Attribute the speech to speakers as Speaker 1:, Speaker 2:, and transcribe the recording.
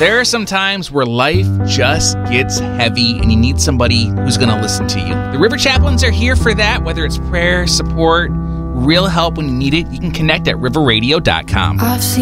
Speaker 1: There are some times where life just gets heavy and you need somebody who's going to listen to you. The River Chaplains are here for that, whether it's prayer, support, real help when you need it. You can connect at riverradio.com.
Speaker 2: I've seen